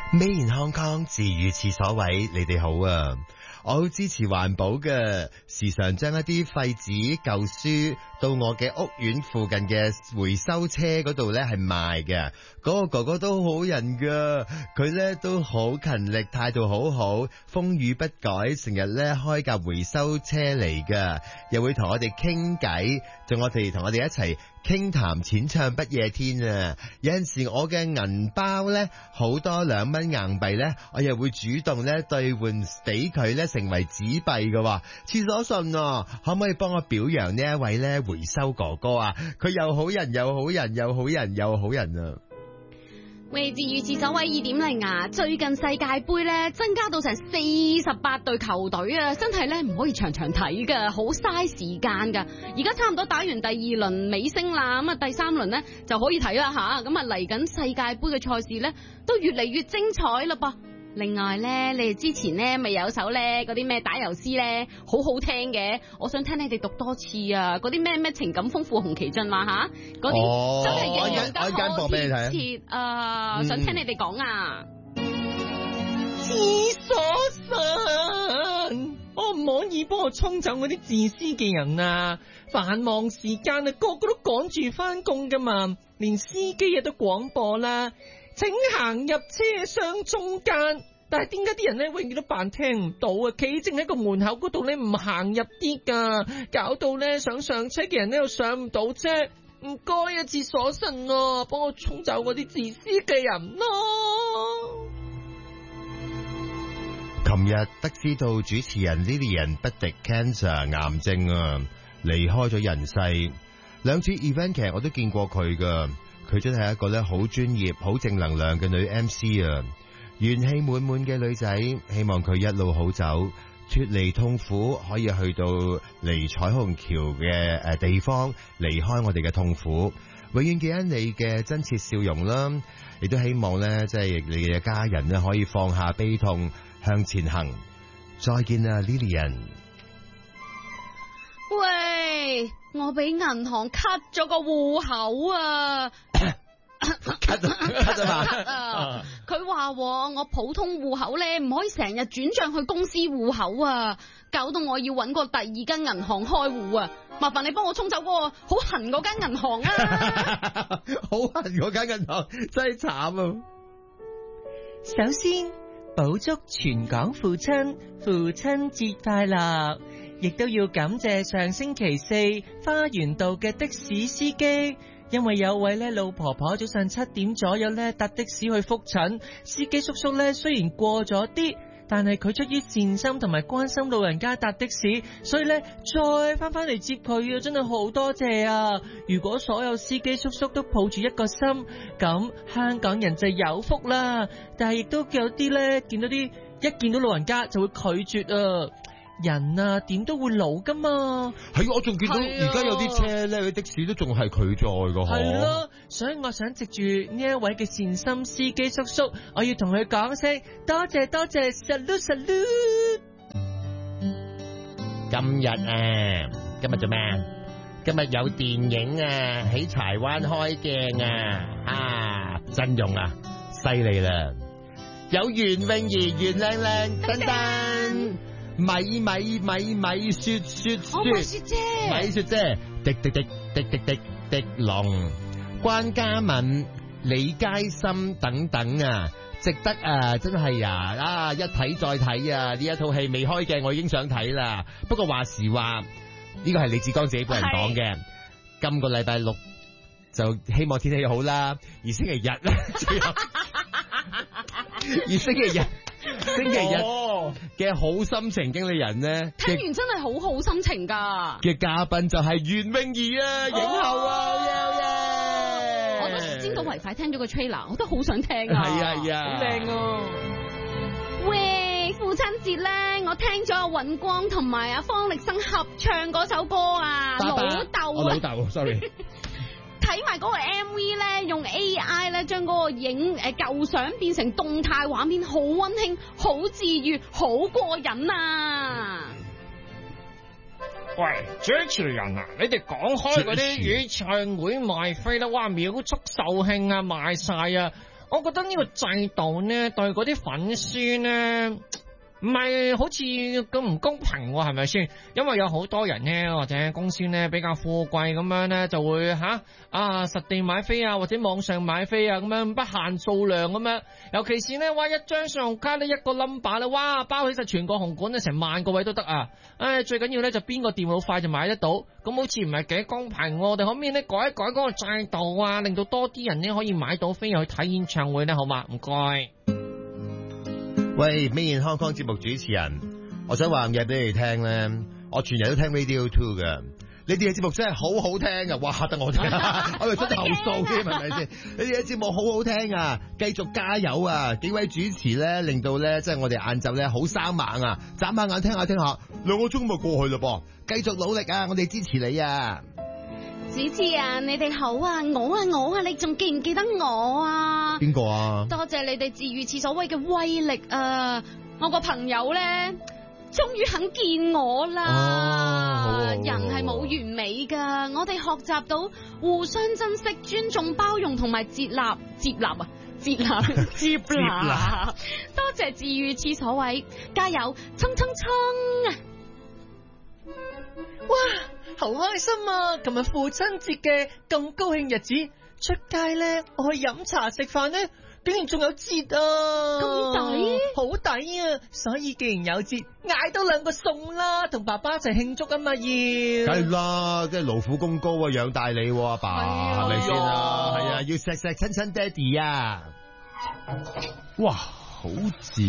Made in Hong Kong自癒廁所位，你哋好啊！我好支持環保嘅，時常將一啲廢紙舊書到我嘅屋苑附近嘅回收車嗰度咧係賣嘅。嗰個哥哥都好人噶，佢咧都好勤力，態度好好，風雨不改，成日咧開架回收車嚟噶，又會同我哋傾偈，仲我哋同我哋一齊傾談淺唱不夜天啊！有陣時我嘅銀包咧好多2蚊硬幣咧，我又會主動咧兌換俾佢咧成為紙幣嘅。廁所信啊，可唔可以幫我表揚呢一位咧回收哥哥啊？佢又好人又好人又好人又好人啊！ 喂，自癒廁所位2.0啊！最近世界盃咧增加到成48隊球隊啊，真係咧唔可以場場睇噶，好嘥時間噶。而家差唔多打完第2輪尾聲啦，咁啊第3輪咧就可以睇啦吓。咁啊嚟緊世界盃嘅賽事咧都越嚟越精彩啦噃。另外咧，你哋之前咧咪有首咧嗰啲咩打油詩咧，好好聽嘅，我想聽你哋讀多次啊！嗰啲咩情感豐富紅旗進嘛吓，嗰啲真係形容得好貼切啊！想聽你哋講啊！ 廁所神，可唔可以幫我沖走嗰啲自私嘅人啊？繁忙時間啊，個個都趕住翻工噶嘛，連司機啊都廣播啦。請行入車廂中間，但係點解啲人咧永遠都扮聽唔到啊？企正喺個門口嗰度咧唔行入啲噶，搞到咧想上車嘅人咧又上唔到車。唔該啊，廁所神啊，幫我沖走嗰啲自私嘅人咯。 琴日得知到主持人 Lilian 不敵 cancer 癌症啊，離開咗人世。2次 event 劇我都見過佢噶。佢真係一個咧好專業、好正能量嘅女 MC 啊，元氣滿滿嘅女仔，希望佢一路好走，脫離痛苦，可以去到離彩虹橋嘅地方，離開我哋嘅痛苦。永遠記緊你嘅真切笑容啦，亦都希望咧，即係你嘅家人咧可以放下悲痛，向前行。再見啊 Lilian。 喂，我俾銀行 cut 咗個戶口啊 ！cut 嘛？ 佢話我普通戶口咧唔可以成日轉賬去公司戶口啊，搞到我要搵個第2間銀行開戶啊！麻煩你幫我沖走嗰個好痕嗰間銀行啊！ 好痕嗰間銀行真係慘啊！ 首先，補祝全港父親節快樂。亦都要感謝上星期4花園道嘅的士司機，因為有位咧老婆婆早上7點左右咧搭的士去復診，司機叔叔咧雖然過咗啲，但係佢出於善心同埋關心老人家搭的士，所以咧再翻嚟接佢啊，真係好多謝啊！如果所有司機叔叔都抱住一個心，咁香港人就有福啦。但係亦都有啲咧一見到老人家就會拒絕啊。人啊，點都會老噶嘛。 係，我仲見到而家有啲車咧，的士都仲係佢載噶。 係咯，所以我想藉住呢一位嘅善心司機叔叔，我要同佢講聲多謝，salute salute。 今日做咩？今日有電影啊，喺柴灣開鏡啊，陣容啊，犀利啦！有袁詠儀、袁靚靚等等。米雪姐，滴龍，關嘉敏、李佳芯等等啊，值得啊，真係啊，一睇再睇啊，呢一套戲未開鏡我已經想睇啦。不過話時話，呢個係李志剛自己本人講嘅。今個禮拜6就希望天氣好啦，而星期日咧，而星期日嘅好心情經理人咧， 聽完真係好好心情噶。 嘅嘉賓就係袁詠儀啊，影后啊， 我都先到為快聽咗個 trailer， 我都好想聽啊。 係啊， 好靚啊！ 喂，父親節咧，我聽咗阿尹光同埋阿方力申合唱嗰首歌啊，老豆 sorry。 睇埋嗰個 MV 咧，用 AI 咧將嗰個舊相變成動態畫面，好溫馨、好治愈、好過癮啊！ 喂，主持人啊，你哋講開嗰啲演唱會賣飛啦，哇，秒速售罄啊，賣晒啊！ 我覺得呢個制度呢，對嗰啲粉絲呢，唔係好似咁唔公平喎，係咪先？因為有好多人呢，或者公司呢比較富貴咁樣呢，就會實地買飛啊，或者網上買飛啊，咁樣不限數量咁樣。尤其是呢，哇一張信用卡呢，一個 number 咧，哇包起晒全個紅館咧，成萬個位都得啊！最緊要呢，就邊個電腦快就買得到，咁好似唔係幾公平喎。我哋可唔可以呢改一改嗰個制度啊，令到多啲人呢可以買到飛去睇演唱會呢？好嘛？唔該。 喂，咩健康康節目主持人，我想話嘢俾你聽咧，我全日都聽 Radio 2嘅，你哋嘅節目真係好好聽噶，哇得我聽，我哋出投訴添，係咪先？你哋嘅節目好好聽啊，繼續加油啊！幾位主持咧，令到咧即係我哋晏晝咧好生猛啊，眨下眼聽下2個鐘咪過去嘞噃，繼續努力啊！我哋支持你啊！ 主持人，你哋好啊！我啊，你仲記唔記得我啊？ 邊個啊？ 多謝你哋治癒廁所位嘅威力啊！我個朋友咧，終於肯見我啦！ 好人係冇完美噶，我哋學習到互相珍惜、尊重、包容同埋接納。多謝治癒廁所位，加油！衝衝衝啊！ 哇，好開心啊！琴日父親節嘅咁高興日子，出街咧，我去飲茶食飯咧，竟然仲有折啊！ 咁抵， 好抵啊！所以既然有折，嗌多2個餸啦，同爸爸一齊慶祝啊嘛要。 梗係啦，即係勞苦功高啊，養大你阿爸，係咪先啊？係啊，要錫錫親親爹哋啊！哇，好自